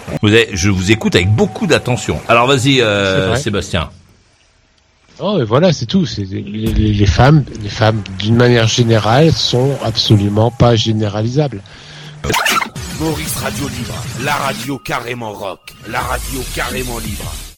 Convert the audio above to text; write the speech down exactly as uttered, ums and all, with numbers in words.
Vous avez, je vous écoute avec beaucoup d'attention. Alors vas-y, euh, Sébastien. Oh, et voilà, c'est tout. C'est les, les, les femmes, les femmes, d'une manière générale, sont absolument pas généralisables. Maurice Radio Libre, la radio carrément rock, la radio carrément libre.